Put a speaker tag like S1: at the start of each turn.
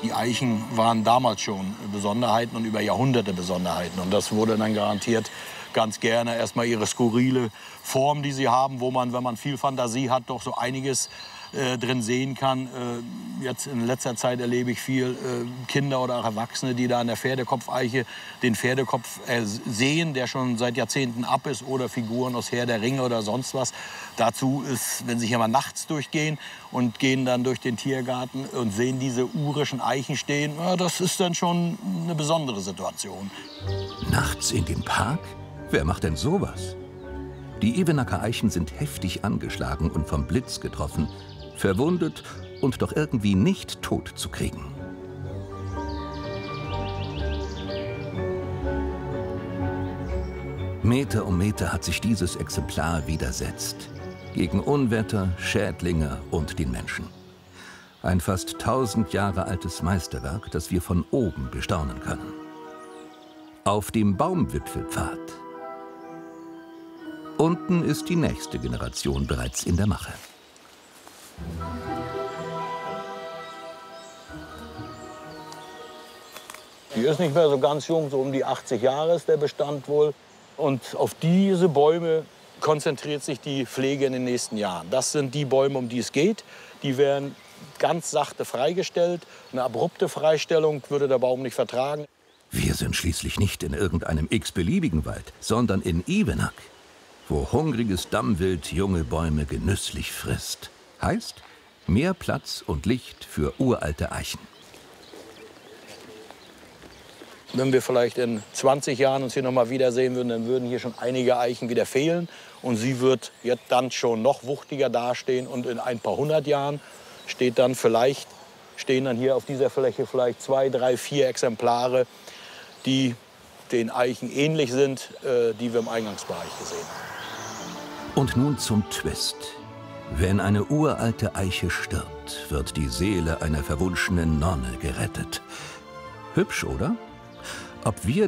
S1: Die Eichen waren damals schon Besonderheiten und über Jahrhunderte Besonderheiten. Und das wurde dann garantiert ganz gerne erstmal ihre skurrile Form, die sie haben, wo man, wenn man viel Fantasie hat, doch so einiges drin sehen kann. Jetzt in letzter Zeit erlebe ich viel Kinder oder auch Erwachsene, die da an der Pferdekopfeiche den Pferdekopf sehen, der schon seit Jahrzehnten ab ist, oder Figuren aus Herr der Ringe oder sonst was. Dazu ist, wenn sie hier mal nachts durchgehen und gehen dann durch den Tiergarten und sehen diese urischen Eichen stehen, ja, das ist dann schon eine besondere Situation.
S2: Nachts in den Park? Wer macht denn sowas? Die Ebenacker Eichen sind heftig angeschlagen und vom Blitz getroffen, verwundet und doch irgendwie nicht tot zu kriegen. Meter um Meter hat sich dieses Exemplar widersetzt. Gegen Unwetter, Schädlinge und den Menschen. Ein fast 1000 Jahre altes Meisterwerk, das wir von oben bestaunen können. Auf dem Baumwipfelpfad. Unten ist die nächste Generation bereits in der Mache.
S1: Die ist nicht mehr so ganz jung, so um die 80 Jahre ist der Bestand wohl. Und auf diese Bäume konzentriert sich die Pflege in den nächsten Jahren. Das sind die Bäume, um die es geht. Die werden ganz sachte freigestellt. Eine abrupte Freistellung würde der Baum nicht vertragen.
S2: Wir sind schließlich nicht in irgendeinem x-beliebigen Wald, sondern in Ebenack, wo hungriges Dammwild junge Bäume genüsslich frisst. Heißt, mehr Platz und Licht für uralte Eichen.
S1: Wenn wir vielleicht in 20 Jahren uns hier noch mal wiedersehen würden, dann würden hier schon einige Eichen wieder fehlen. Und sie wird jetzt dann schon noch wuchtiger dastehen. Und in ein paar 100 Jahren stehen dann hier auf dieser Fläche vielleicht 2, 3, 4 Exemplare, die den Eichen ähnlich sind, die wir im Eingangsbereich gesehen haben.
S2: Und nun zum Twist. Wenn eine uralte Eiche stirbt, wird die Seele einer verwunschenen Nonne gerettet. Hübsch, oder? Ob wir